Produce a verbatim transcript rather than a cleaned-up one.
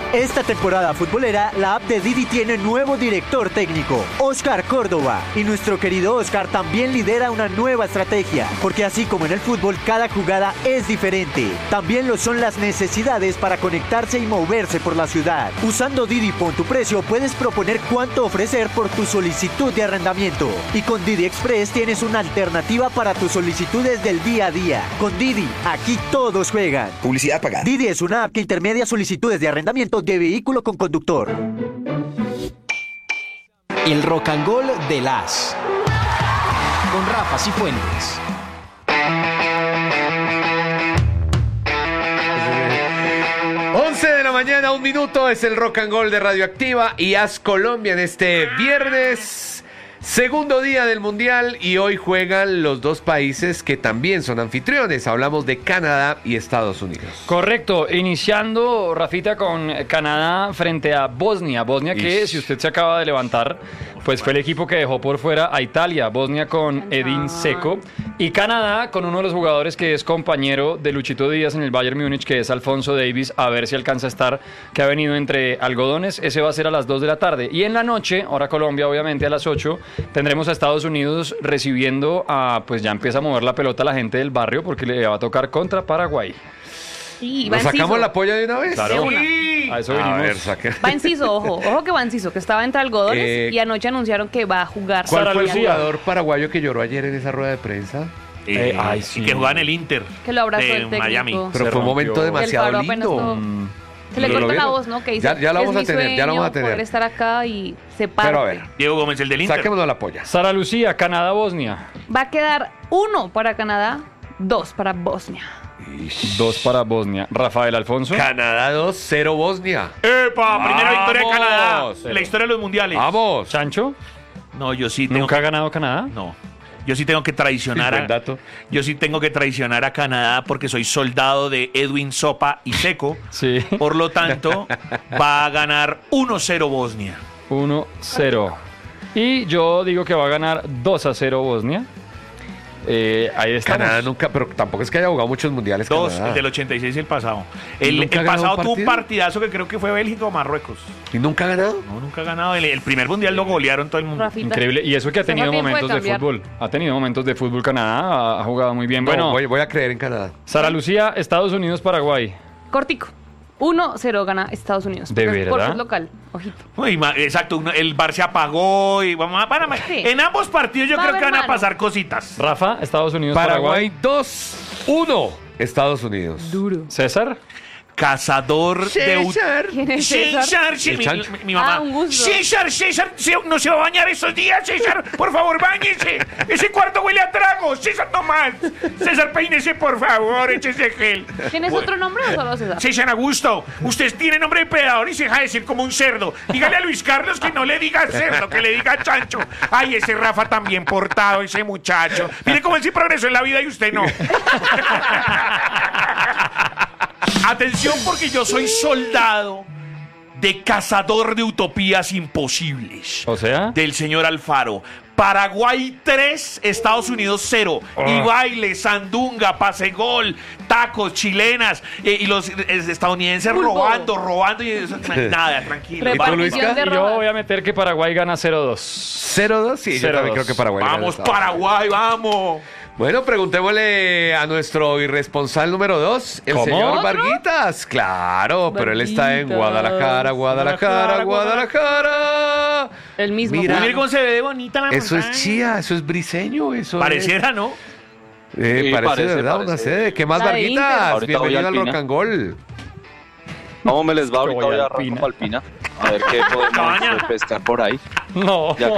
Esta temporada futbolera, la app de Didi tiene nuevo director técnico, Oscar Córdoba. Y nuestro querido Oscar también lidera una nueva estrategia, porque así como en el fútbol, cada jugada es diferente. También lo son las necesidades para conectarse y moverse por la ciudad. Usando Didi Pon tu Precio, puedes proponer cuánto ofrecer por tu solicitud de arrendamiento. Y con Didi Express tienes una alternativa para tus solicitudes del día a día. Con Didi, aquí todos juegan. Publicidad pagada. Didi es una app que intermedia solicitudes de arrendamiento de vehículo con conductor. El Rock and Roll de las con Rafa Cifuentes. once de la mañana, un minuto, es el Rock and Roll de Radioactiva y As Colombia en este viernes. Segundo día del Mundial y hoy juegan los dos países que también son anfitriones. Hablamos de Canadá y Estados Unidos. Correcto, iniciando, Rafita, con Canadá frente a Bosnia. Bosnia que, Ish. si usted se acaba de levantar, pues fue el equipo que dejó por fuera a Italia. Bosnia con Edin Dzeko. Y Canadá con uno de los jugadores que es compañero de Luchito Díaz en el Bayern Múnich, que es Alphonso Davies, a ver si alcanza a estar, que ha venido entre algodones. Ese va a ser a las dos de la tarde. Y en la noche, hora Colombia, obviamente a las ocho, tendremos a Estados Unidos recibiendo a, pues ya empieza a mover la pelota la gente del barrio, porque le va a tocar contra Paraguay. Sí, ¿Nos sacamos la polla de una vez? Claro. Sí. A eso A venimos. ver, saque. Va Enciso, ojo, ojo que va Enciso, que estaba entre algodones Eh, y anoche anunciaron que va a jugar. ¿Cuál Sara fue el Lucía. jugador paraguayo que lloró ayer en esa rueda de prensa? Eh, Eh, ay, y sí. que jugaba en el Inter Que lo abrazó de el técnico. Miami. Pero Se fue un momento rompió. demasiado El Faro apenas lindo. todo- Mm. Se le ¿Lo cortó la vieron? voz, ¿no? Que dice, Ya- ya la vamos es a mi tener, ya la vamos a sueño tener. poder estar acá y se parte. Pero a ver, Diego Gómez, el del Inter. saquémonos la polla. Sara Lucía, Canadá-Bosnia. Va a quedar uno para Canadá, dos para Bosnia. Dos para Bosnia. Rafael Alfonso. Canadá dos, cero Bosnia. ¡Epa! Primera victoria de ¡Vamos! Canadá. La historia de los mundiales. ¡Vamos! Chancho. No, yo sí tengo ¿Nunca ha que- ganado Canadá? No. Yo sí tengo que traicionar Buen a, dato. yo sí tengo que traicionar a Canadá porque soy soldado de Edwin Sopa y Seco. Sí. Por lo tanto, va a ganar uno cero Bosnia. uno cero. Y yo digo que va a ganar dos a cero Bosnia. Eh, ahí estamos. Canadá nunca, pero tampoco es que haya jugado muchos mundiales. Dos, Canadá. el del ochenta y seis y el pasado. El, ¿Nunca el ha ganado pasado un tuvo un partido? partidazo que creo que fue Bélgica o Marruecos. ¿Y nunca ha ganado? No, nunca ha ganado. El, el primer mundial lo golearon todo el mundo. Rafita. Increíble. Y eso que ha Se tenido fue a tiempo de momentos de, cambiar. fútbol. Ha tenido momentos de fútbol Canadá. Ha, ha jugado muy bien. No, bueno, voy, voy a creer en Canadá. Sara Lucía, Estados Unidos, Paraguay. Cortico. uno cero gana Estados Unidos. ¿De Porque es Por verdad? ser local, ojito. Uy, ma- exacto, uno- el Bar se apagó y vamos a, van a- Sí. en ambos partidos yo Va a creo que haber van a mano. pasar cositas. Rafa, Estados Unidos, Paraguay Paraguay. dos, uno Estados Unidos. Duro. César. Cazador de ut- César. ¿Quién es César? César, sí, El mi, chancho. mi- mi mamá. Ah, un gusto. César, César, ¿se- no se va a bañar estos días, César. Por favor, bañese. Ese cuarto huele a trago. César, no más. César, peínese, por favor, échese gel. ¿Tienes Bueno, otro nombre o solo César? César Augusto, usted tiene nombre de predador y se deja de decir como un cerdo. Dígale a Luis Carlos que no le diga cerdo, que le diga chancho. Ay, ese Rafa tan bien portado, ese muchacho. Mire cómo él sí progresó en la vida y usted no. Atención, porque yo soy soldado de cazador de utopías imposibles. O sea. Del señor Alfaro. Paraguay tres, Estados Unidos cero. Y baile, sandunga, pase gol, tacos, chilenas. eh, y los eh, estadounidenses Pulpo. robando, robando. Y eso, nada, tranquilo. Repartición Vale. Luisca? de Y yo rodas. voy a meter que Paraguay gana cero dos. cero dos, sí, yo Cero también dos. creo que Paraguay. gana Vamos, Estados Unidos. Paraguay, vamos. Bueno, preguntémosle a nuestro irresponsable número dos, el ¿Cómo? señor ¿Otro? Varguitas. Claro, pero él está en Varguitas. Guadalajara, Guadalajara, Guadalajara. El mismo. Mira. Juan. Mire cómo se ve de bonita la Eso es montaña. chía, eso es briseño, eso Pareciera, ¿no? es... Eh, Sí, parece, parece, de verdad, parece. una sede. ¿Qué más, La de Varguitas? Inter. Ahorita voy Bienvenido al al Pina. Rock and Roll. ¿Cómo me les va? Yo Ahorita voy voy a al Pina. arrancar al Pina. A ver qué podemos Cabaña. eh, pescar por ahí. No. Ya que